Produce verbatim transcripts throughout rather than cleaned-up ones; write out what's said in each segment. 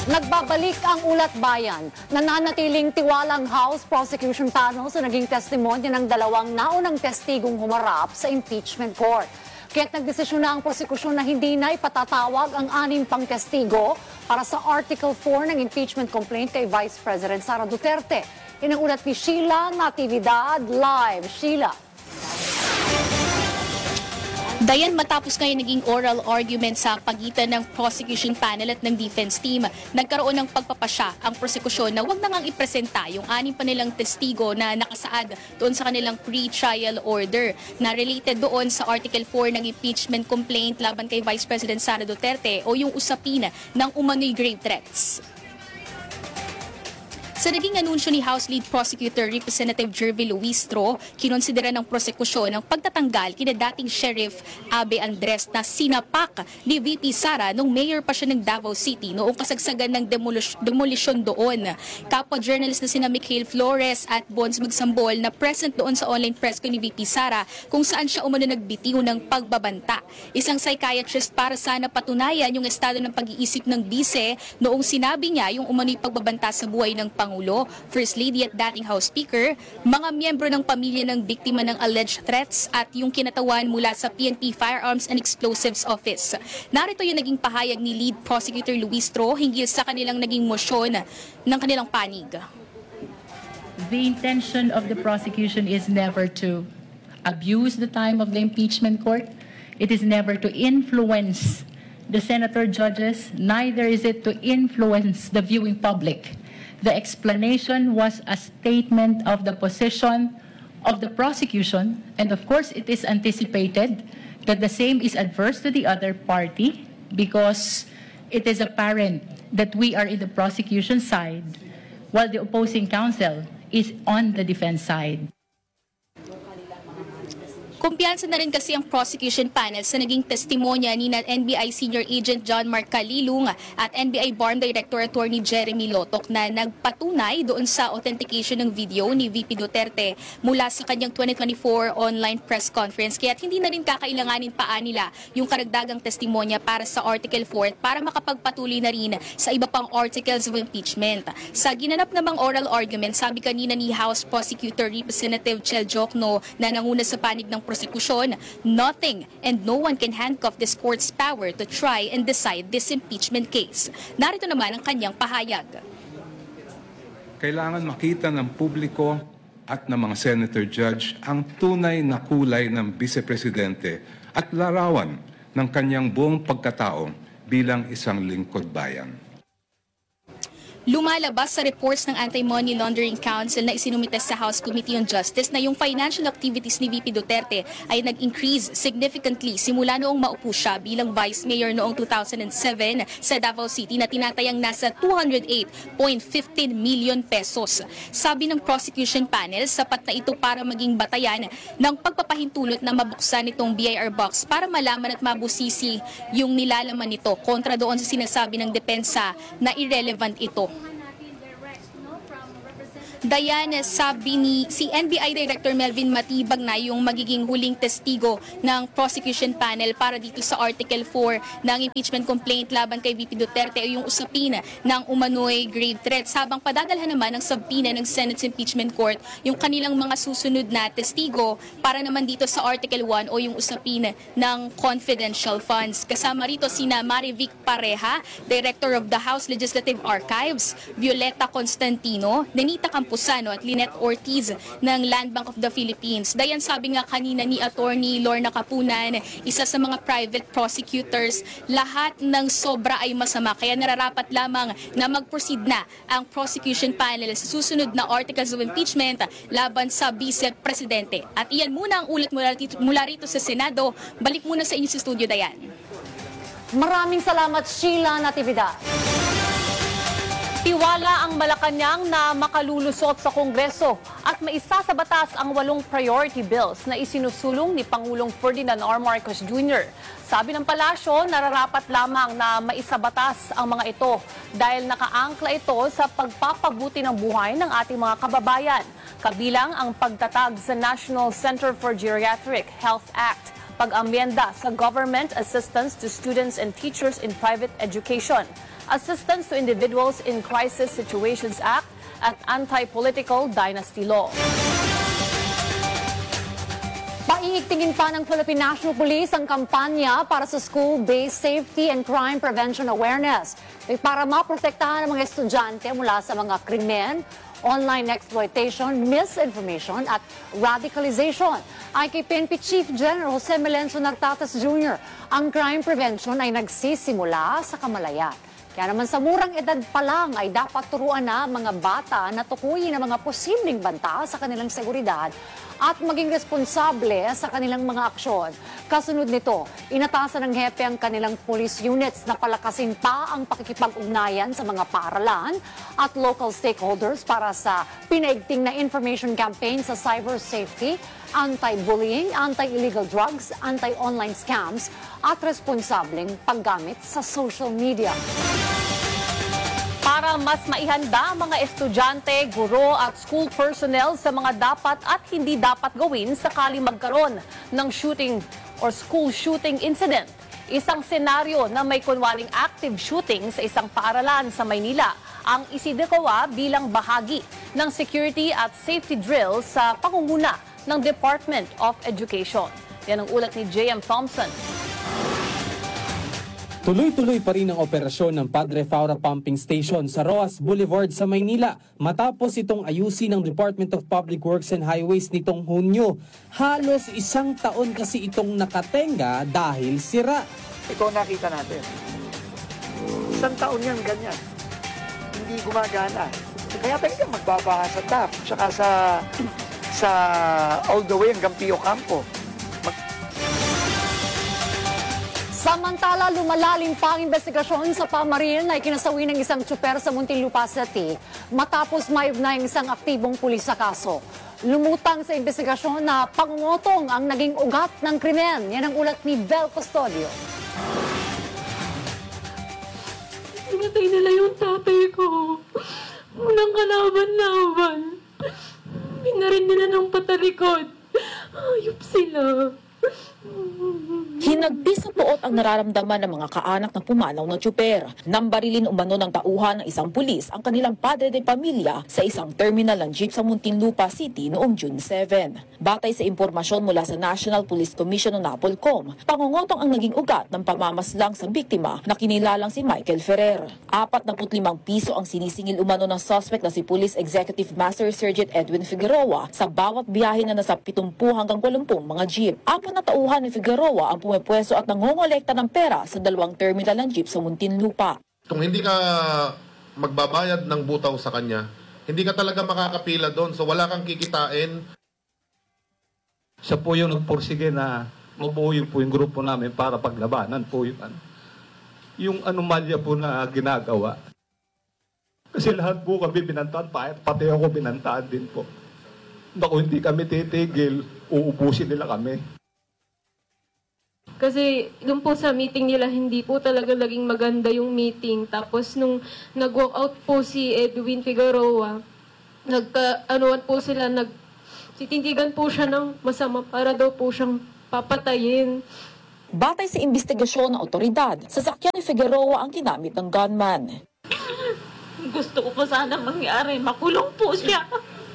Nagbabalik ang ulat bayan. Nananatiling tiwalang House Prosecution Panel sa naging testimonya ng dalawang naunang testigong humarap sa impeachment court. Kaya't nagdesisyon na ang prosekusyon na hindi na ipatatawag ang anim pang testigo para sa Article four ng impeachment complaint kay Vice President Sara Duterte. Yan ang ulat ni Sheila Natividad. Live, Sheila. Dayan, matapos ngayon naging oral argument sa pagitan ng prosecution panel at ng defense team, nagkaroon ng pagpapasya ang prosekusyon na wag na ngang ipresenta yung anim pa nilang testigo na nakasaad doon sa kanilang pre-trial order na related doon sa Article four ng impeachment complaint laban kay Vice President Sara Duterte o yung usapin ng umano'y grave threats. Sa naging anunsyo ni House Lead Prosecutor Representative Jervy Luistro, kinonsidera ng prosekusyon ang pagtatanggal kina dating Sheriff Abe Andres na sinapak ni V P Sara nung mayor pa siya ng Davao City noong kasagsagan ng demolish- demolisyon doon. Kapwa journalist na sina Mikhail Flores at Bons Magsambol na present doon sa online press ko ni V P Sara kung saan siya umano nagbitiw ng pagbabanta. Isang psychiatrist para sana patunayan yung estado ng pag-iisip ng bise noong sinabi niya yung umano'y pagbabanta sa buhay ng Pangulo. First Lady at dating House Speaker, mga miyembro ng pamilya ng biktima ng alleged threats at yung kinatawan mula sa P N P Firearms and Explosives Office. Narito yung naging pahayag ni Lead Prosecutor Luistro hinggil sa kanilang naging mosyon ng kanilang panig. The intention of the prosecution is never to abuse the time of the impeachment court. It is never to influence the senator judges, neither is it to influence the viewing public. The explanation was a statement of the position of the prosecution, and of course it is anticipated that the same is adverse to the other party because it is apparent that we are in the prosecution side while the opposing counsel is on the defense side. Kumpiyansa na rin kasi ang prosecution panel sa naging testimonya ni N B I Senior Agent John Mark Calilung at N B I B A R M Director Attorney Jeremy Lotok na nagpatunay doon sa authentication ng video ni V P Duterte mula sa kanyang twenty twenty-four online press conference. Kaya hindi na rin kakailanganin pa nila yung karagdagang testimonya para sa Article four para makapagpatuloy na rin sa iba pang articles of impeachment. Sa ginanap namang oral argument, sabi kanina ni House Prosecutor Representative Chel Jokno na nanguna sa panig ng prosekusyon, nothing and no one can handcuff this court's power to try and decide this impeachment case. Narito naman ang kanyang pahayag. Kailangan makita ng publiko at ng mga senator judge ang tunay na kulay ng vice-presidente at larawan ng kanyang buong pagkatao bilang isang lingkod bayan. Lumalabas sa reports ng Anti-Money Laundering Council na isinumite sa House Committee on Justice na yung financial activities ni V P Duterte ay nag-increase significantly simula noong maupo siya bilang Vice Mayor noong two thousand seven sa Davao City na tinatayang nasa two hundred eight point one five million pesos. Sabi ng prosecution panel, sapat na ito para maging batayan ng pagpapahintulot na mabuksan itong B I R box para malaman at mabusisi yung nilalaman nito kontra doon sa sinasabi ng depensa na irrelevant ito. Dayan, sabi ni si N B I Director Melvin Matibag na yung magiging huling testigo ng prosecution panel para dito sa Article four ng impeachment complaint laban kay V P Duterte o yung usapin ng umano'y grave threats. Habang padadalhan naman ng subpoena ng Senate's Impeachment Court yung kanilang mga susunod na testigo para naman dito sa Article one o yung usapin ng confidential funds. Kasama rito sina Marivic Pareja, Director of the House Legislative Archives, Violeta Constantino, Nenita Campos Pusano at Lynette Ortiz ng Land Bank of the Philippines. Dayan, sabi nga kanina ni Attorney Lorna Capunan, isa sa mga private prosecutors, lahat ng sobra ay masama. Kaya nararapat lamang na mag-proceed na ang prosecution panel sa susunod na articles of impeachment laban sa Vice Presidente. At iyan muna ang ulat mula rito, mula rito sa Senado. Balik muna sa inyo sa studio, Dayan. Maraming salamat, Sheila Natividad. Tiwala ang Malacanang na makalulusot sa Kongreso at maisa sa batas ang walong priority bills na isinusulong ni Pangulong Ferdinand R. Marcos Junior Sabi ng palasyo, nararapat lamang na maisabatas ang mga ito dahil nakaangkla ito sa pagpapabuti ng buhay ng ating mga kababayan, kabilang ang pagtatag sa National Center for Geriatric Health Act, pag-amyenda sa Government Assistance to Students and Teachers in Private Education. Assistance to Individuals in Crisis Situations Act at Anti-Political Dynasty Law. Paiigtingin pa ng Philippine National Police ang kampanya para sa school-based safety and crime prevention awareness para maprotektahan ang mga estudyante mula sa mga krimen, online exploitation, misinformation at radicalization. Ay kay P N P Chief General Jose Melencio Nartates Junior, ang crime prevention ay nagsisimula sa kamalayan. Kaya naman sa murang edad pa lang ay dapat turuan na mga bata na tukuyin ang mga posibleng banta sa kanilang seguridad at maging responsable sa kanilang mga aksyon. Kasunod nito, inatasan ng hepe ang kanilang police units na palakasin pa ang pakikipag-ugnayan sa mga paaralan at local stakeholders para sa pinaigting na information campaign sa cyber safety, anti-bullying, anti-illegal drugs, anti-online scams at responsableng paggamit sa social media. Para mas maihanda ang mga estudyante, guro at school personnel sa mga dapat at hindi dapat gawin sakali magkaroon ng shooting or school shooting incident. Isang senaryo na may kunwaring active shooting sa isang paaralan sa Maynila ang isinagawa bilang bahagi ng security at safety drill sa pangunguna ng Department of Education. Yan ang ulat ni J M Thompson. Tuloy-tuloy pa rin ang operasyon ng Padre Faura Pumping Station sa Roas Boulevard sa Maynila matapos itong ayusin ng Department of Public Works and Highways nitong Hunyo. Halos isang taon kasi itong nakatenga dahil sira. Ito nakita natin. Isang taon yan ganyan. Hindi gumagana. Kaya talaga magbabaha sa T A P tsaka sa, sa all the way hanggang Pio Campo. Samantala, lumalalim pa ang investigasyon sa pamarin na ikinasawi ng isang tsuper sa Muntinlupa City matapos maiugnay ang isang aktibong pulis sa kaso. Lumutang sa investigasyon na pangungutong ang naging ugat ng krimen. Yan ang ulat ni Bel Custodio. Pinatay nila yung tatay ko. Unang kalaban-laban. Binarin nila ng patalikod. Ayop sila. Hinagpis sa puot ang nararamdaman ng mga kaanak na pumanaw ng tsuper. Nambarilin umano ng tauhan ng isang pulis ang kanilang padre de pamilya sa isang terminal ng jeep sa Muntinlupa City noong June seven. Batay sa impormasyon mula sa National Police Commission o NAPOLCOM, pangungutong ang naging ugat ng pamamaslang sa biktima na kinilalang si Michael Ferrer. Apat na putlimang piso ang sinisingil umano ng suspect na si Police Executive Master Sergeant Edwin Figueroa sa bawat biyahe na nasa pitumpu hanggang walumpung mga jeep. Apat na tauhan ni Figueroa ang pumipwesto at nangongolekta ng pera sa dalawang terminal ng jeep sa Muntinlupa. Kung hindi ka magbabayad ng butaw sa kanya, hindi ka talaga makakapila doon. So wala kang kikitain. Siya po yung nagpursige na mabuo po yung grupo namin para paglabanan po yun. Yung anomalya po na ginagawa. Kasi lahat po kami binantaan, pati ako binantaan din po. Naku, hindi kami titigil, uubusin nila kami. Kasi doon po sa meeting nila, hindi po talaga naging maganda yung meeting. Tapos nung nag-walk out po si Edwin Figueroa, nagka-anuan po sila, nagtitindigan po siya ng masama para daw po siyang papatayin. Batay sa investigasyon ng otoridad, sasakyan ni Figueroa ang ginamit ng gunman. Gusto ko pa sana mangyari, makulong po siya.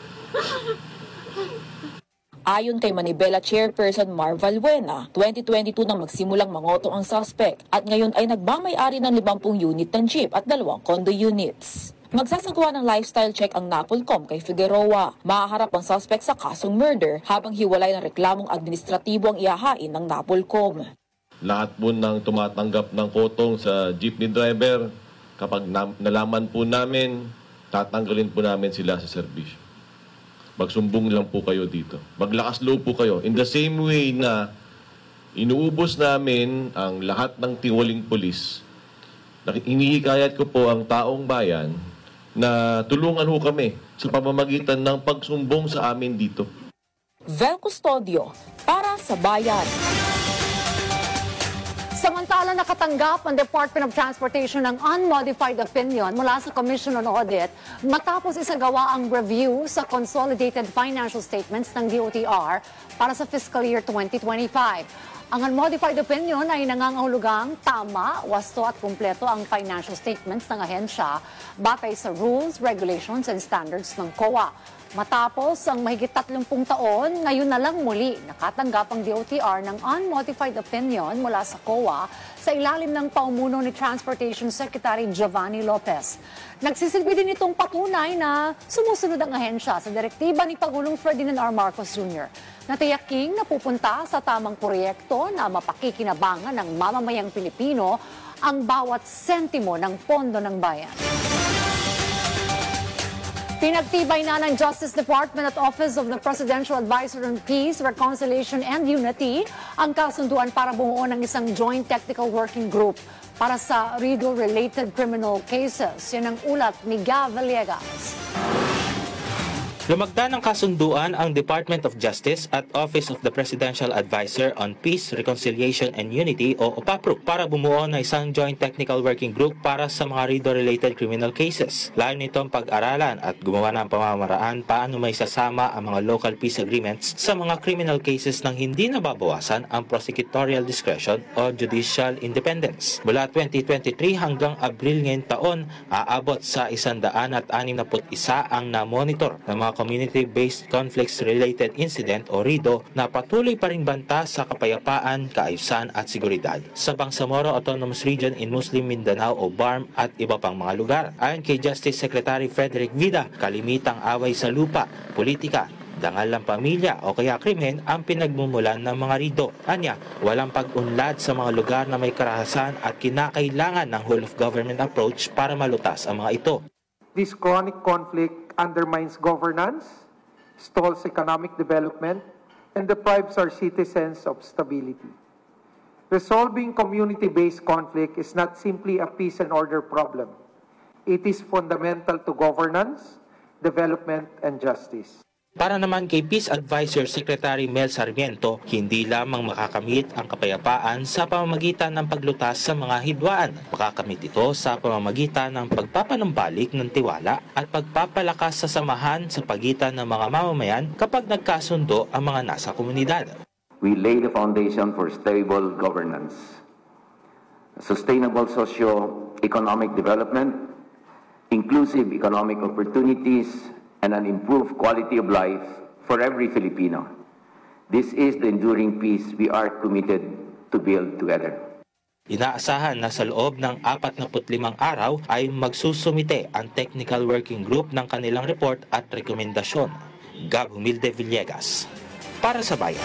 Ayon kay Manibela Chairperson Mar Valbuena, twenty twenty-two nang magsimulang mangotong ang suspect at ngayon ay nagmamay-ari ng limampung unit ng jeep at dalawang condo units. Magsasagawa ng lifestyle check ang NAPOLCOM kay Figueroa. Mahaharap ang suspect sa kasong murder habang hiwalay ng reklamong administratibo ang ihahain ng NAPOLCOM. Lahat po ng tumatanggap ng kotong sa jeepney driver, kapag na- nalaman po namin, tatanggalin po namin sila sa serbisyo. Magsumbong lang po kayo dito. Maglakas loob po kayo. In the same way na inuubos namin ang lahat ng tiwaling polis, inihikayat ko po ang taong bayan na tulungan ho kami sa pamamagitan ng pagsumbong sa amin dito. Vel Custodio, para sa Bayan. Samantala, nakatanggap ang Department of Transportation ng unmodified opinion mula sa Commission on Audit matapos isagawa ang review sa Consolidated Financial Statements ng D O T R para sa fiscal year twenty twenty-five. Ang unmodified opinion ay nangangahulugang tama, wasto at kumpleto ang financial statements ng ahensya batay sa rules, regulations and standards ng C O A. Matapos ang mahigit tatlumpung taon, ngayon na lang muli nakatanggap ang D O T R ng unmodified opinion mula sa C O A sa ilalim ng paumuno ni Transportation Secretary Giovanni Lopez. Nagsisilbi din itong patunay na sumusunod ang ahensya sa direktiba ni Pangulong Ferdinand R. Marcos Junior na tiyaking napupunta sa tamang proyekto na mapakikinabangan ng mamamayang Pilipino ang bawat sentimo ng pondo ng bayan. Pinagtibay na ng Justice Department at Office of the Presidential Advisor on Peace, Reconciliation and Unity ang kasunduan para bumuo ng isang Joint Technical Working Group para sa RIDO-related criminal cases. Yan ang ulat ni Gav Villegas. Lumagda ng kasunduan ang Department of Justice at Office of the Presidential Advisor on Peace, Reconciliation and Unity o O P A P R U para bumuo ng isang Joint Technical Working Group para sa mga RIDO-related criminal cases. Layo nitong pag-aralan at gumawa ng pamamaraan paano may sasama ang mga local peace agreements sa mga criminal cases nang hindi nababawasan ang prosecutorial discretion o judicial independence. Mula twenty twenty-three hanggang Abril ngayong taon, aabot sa one hundred sixty-one ang na-monitor ng mga Community-Based Conflicts-Related Incident o RIDO na patuloy pa ring banta sa kapayapaan, kaayusan at seguridad sa Bangsamoro Autonomous Region in Muslim Mindanao o B A R M at iba pang mga lugar. Ayon kay Justice Secretary Frederick Vida, kalimitang away sa lupa, politika, dangal ng pamilya o kaya krimen ang pinagmumulan ng mga RIDO. Anya, walang pag-unlad sa mga lugar na may karahasan at kinakailangan ng whole-of-government approach para malutas ang mga ito. This chronic conflict undermines governance, stalls economic development, and deprives our citizens of stability. Resolving community-based conflict is not simply a peace and order problem. It is fundamental to governance, development, and justice. Para naman kay Peace Advisor Secretary Mel Sarmiento, hindi lamang makakamit ang kapayapaan sa pamamagitan ng paglutas sa mga hidwaan. Makakamit ito sa pamamagitan ng pagpapanumbalik ng tiwala at pagpapalakas sa samahan sa pagitan ng mga mamamayan kapag nagkasundo ang mga nasa komunidad. We lay the foundation for stable governance, sustainable socio-economic development, inclusive economic opportunities, and an improved quality of life for every Filipino. This is the enduring peace we are committed to build together. Inaasahan na sa loob ng forty-five araw ay magsusumite ang Technical Working Group ng kanilang report at rekomendasyon. Gab Humilde Villegas, para sa Bayan.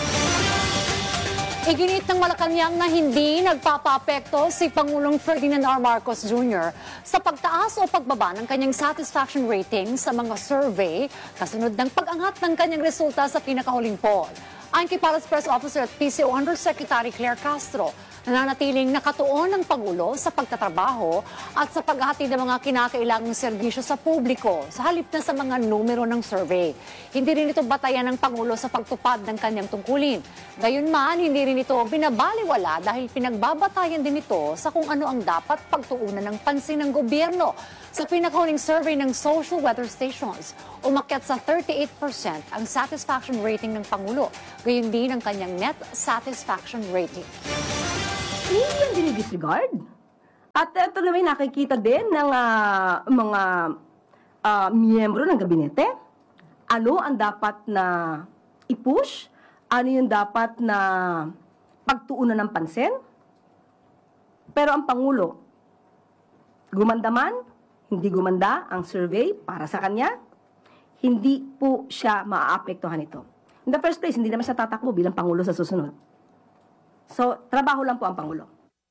Iginit ng Malacanang na hindi nagpapaapekto si Pangulong Ferdinand R. Marcos Junior sa pagtaas o pagbaba ng kanyang satisfaction rating sa mga survey kasunod ng pag-angat ng kanyang resulta sa pinakahuling poll. Ayon kay Palace Press Officer at P C O Undersecretary Claire Castro, nananatiling nakatuon ng Pangulo sa pagtatrabaho at sa paghahatid ng mga kinakailangang serbisyo sa publiko sa halip na sa mga numero ng survey. Hindi rin ito batayan ng Pangulo sa pagtupad ng kanyang tungkulin. Gayunman, hindi rin ito binabaliwala dahil pinagbabatayan din ito sa kung ano ang dapat pagtuunan ng pansin ng gobyerno. Sa pinakahuling survey ng social weather stations, umakyat sa thirty-eight percent ang satisfaction rating ng Pangulo. Gayon din ang kanyang net satisfaction rating. Hindi yan dinidisregard. At ito naman nakikita din ng uh, mga uh, miyembro ng gabinete. Ano ang dapat na i-push? Ano yung dapat na pagtuunan ng pansin? Pero ang Pangulo, gumanda man, hindi gumanda ang survey para sa kanya, hindi po siya maaapektuhan ito. In the first place, hindi naman siya tatakbo bilang Pangulo sa susunod. So, trabaho lang po ang Pangulo.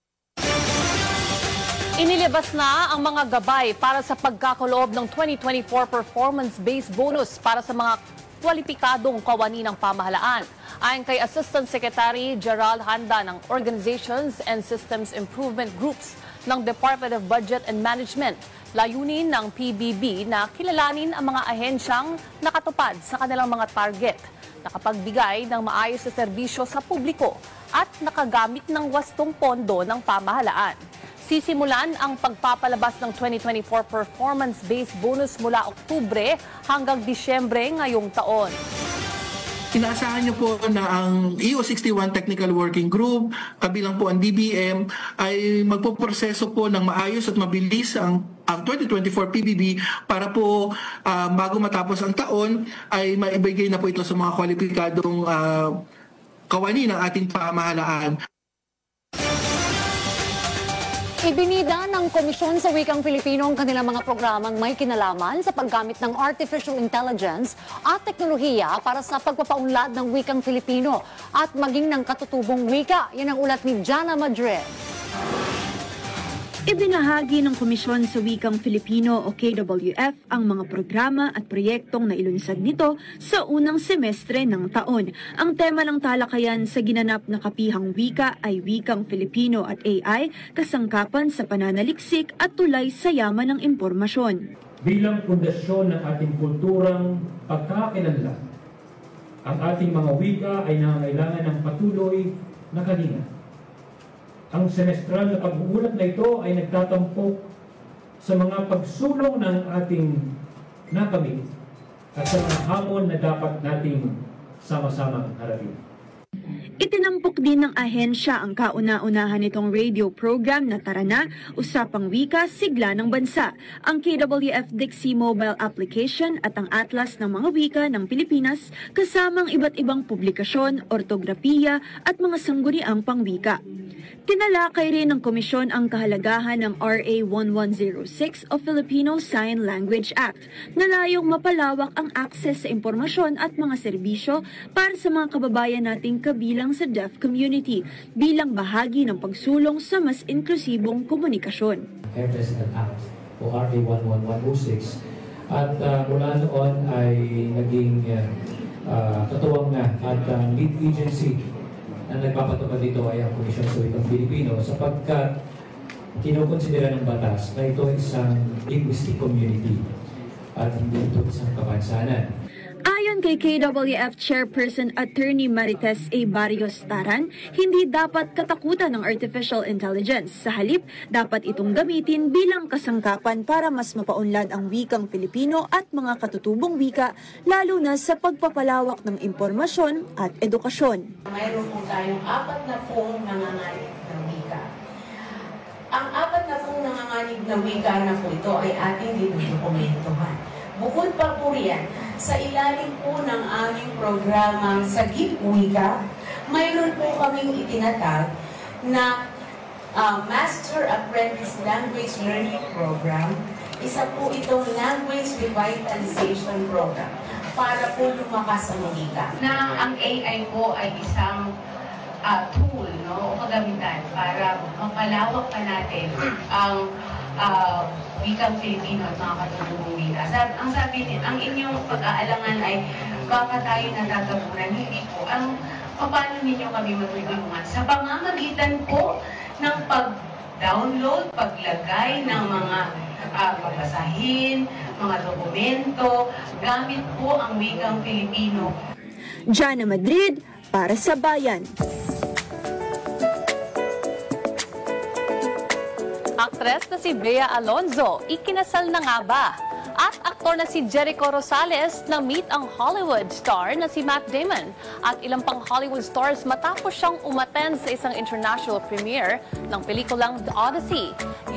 Inilabas na ang mga gabay para sa pagkakaloob ng twenty twenty-four performance-based bonus para sa mga kwalipikadong kawani ng pamahalaan. Ayon kay Assistant Secretary Gerald Handa ng Organizations and Systems Improvement Groups ng Department of Budget and Management, layunin ng P B B na kilalanin ang mga ahensyang nakatupad sa kanilang mga target, nakapagbigay ng maayos na serbisyo sa publiko at nakagamit ng wastong pondo ng pamahalaan. Sisimulan ang pagpapalabas ng twenty twenty-four performance-based bonus mula Oktubre hanggang Disyembre ngayong taon. inaasahan niyo po na ang E O sixty-one Technical Working Group, kabilang po ang D B M, ay magpoproseso po ng maayos at mabilis ang ang twenty twenty-four P B B para po uh, bago matapos ang taon ay maibigay na po ito sa mga kwalipikadong uh, kawani ng ating pamahalaan. Ibinida ng Komisyon sa Wikang Filipino ang kanilang mga programang may kinalaman sa paggamit ng artificial intelligence at teknolohiya para sa pagpapaunlad ng wikang Filipino at maging ng katutubong wika. Yan ang ulat ni Jana Madrid. Ibinahagi ng Komisyon sa Wikang Filipino o K W F ang mga programa at proyektong nailunsad nito sa unang semestre ng taon. Ang tema ng talakayan sa ginanap na kapihang wika ay Wikang Filipino at A I, kasangkapan sa pananaliksik at tulay sa yaman ng impormasyon. Bilang pundasyon ng ating kulturang pagkakakilanlan, ang ating mga wika ay nangangailangan ng patuloy na kalinga. Ang semestral na pag-uulat na ito ay nagtatampok sa mga pagsulong ng ating nakamit at sa mga hamon na dapat nating sama-sama harapin. Itinampok din ng ahensya ang kauna-unahan nitong radio program na Tara Na, Usapang Wika, Sigla ng Bansa, ang K W F Dixie mobile application at ang Atlas ng mga wika ng Pilipinas kasamang iba't ibang publikasyon, ortografiya at mga sangguniang pangwika. Tinalakay rin ng komisyon ang kahalagahan ng R A eleven oh six o Filipino Sign Language Act na layong mapalawak ang akses sa impormasyon at mga serbisyo para sa mga kababayan nating kabilang sa deaf community bilang bahagi ng pagsulong sa mas inklusibong komunikasyon. Resident Act o R A eleven oh six at uh, mula noon ay naging uh, uh, katuwang na at ang uh, lead agency na nagpapatupad dito ay ang Komisyon sa Wikang Filipino sapagkat kinukonsidera ng batas na ito isang linguistic community at hindi ito isang kapansanan. Ayon kay K W F Chairperson Attorney Marites A. Barrios Taran, hindi dapat katakutan ng artificial intelligence. Sa halip, dapat itong gamitin bilang kasangkapan para mas mapaunlad ang wikang Filipino at mga katutubong wika, lalo na sa pagpapalawak ng impormasyon at edukasyon. Mayroon po tayong apat na pong nanganganig na wika. Ang apat na pong nanganganig na wika na po ito ay ating dinudokumentohan. Bukod pa po riyan, sa ilalim po ng aming programang Sagip Wika, mayroon po kaming itinatag na uh, Master Apprentice Language Learning Program. Isa po itong Language Revitalization Program para po lumakas ang wika. Na ang A I po ay isang uh, tool, no, o kagamitan para mapalawak pa natin ang uh, wikang Filipino at mga katutubong wika. Sab ang sabi din, ang inyong pag-aalangan ay baka tayo natatabunan, hindi po. Ang paano ninyo kami matulungan? Sa pamamagitan po ng pag-download, paglagay ng mga uh, papasahin, mga dokumento, gamit po ang wikang Filipino. Jana Madrid, para sa Bayan. Aktres na si Bea Alonzo, ikinasal na nga ba? At aktor na si Jericho Rosales na meet ang Hollywood star na si Matt Damon. At ilang pang Hollywood stars matapos siyang umattend sa isang international premiere ng pelikulang The Odyssey.